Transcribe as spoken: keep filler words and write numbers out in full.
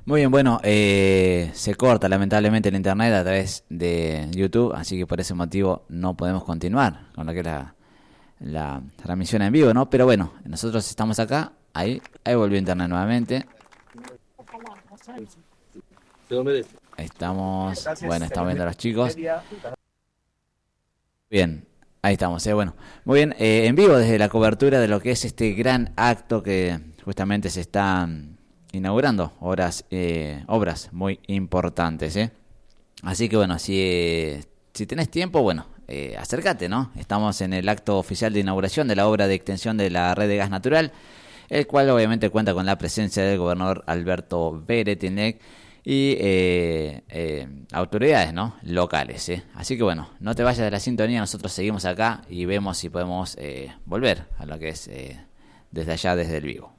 Muy bien, bueno, eh, se corta lamentablemente el internet a través de YouTube, así que por ese motivo no podemos continuar con lo que es la, la transmisión en vivo, ¿no? Pero bueno, nosotros estamos acá, ahí, ahí volvió internet nuevamente. Estamos, bueno, estamos viendo a los chicos. Bien, ahí estamos, ¿eh? Bueno, muy bien, eh, en vivo desde la cobertura de lo que es este gran acto que justamente se está inaugurando, obras, eh, obras muy importantes, ¿eh? Así que bueno, si, eh, si tenés tiempo, bueno, eh, acércate, ¿no? Estamos en el acto oficial de inauguración de la obra de extensión de la red de gas natural, el cual obviamente cuenta con la presencia del gobernador Alberto Beretilnec y eh, eh, autoridades, ¿no? Locales, ¿eh? Así que bueno, no te vayas de la sintonía, nosotros seguimos acá y vemos si podemos eh, volver a lo que es eh, desde allá, desde el vivo.